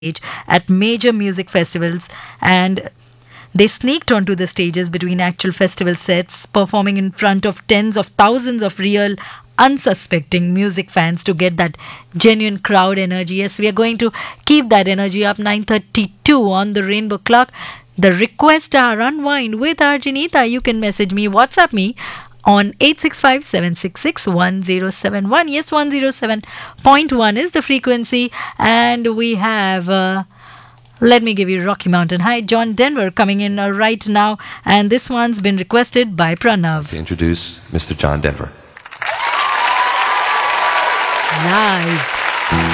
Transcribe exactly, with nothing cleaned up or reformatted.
at major music festivals, and they sneaked onto the stages between actual festival sets, performing in front of tens of thousands of real, unsuspecting music fans to get that genuine crowd energy. Yes, we are going to keep that energy up. nine thirty-two on the Rainbow Clock. The request are Unwind with Arjanita. You can message me, WhatsApp me on eight six five, seven six six, one zero seven one. Yes, one oh seven point one is the frequency. And we have... Uh, let me give you Rocky Mountain High. John Denver coming in uh, right now. And this one's been requested by Pranav. To introduce Mister John Denver. Live.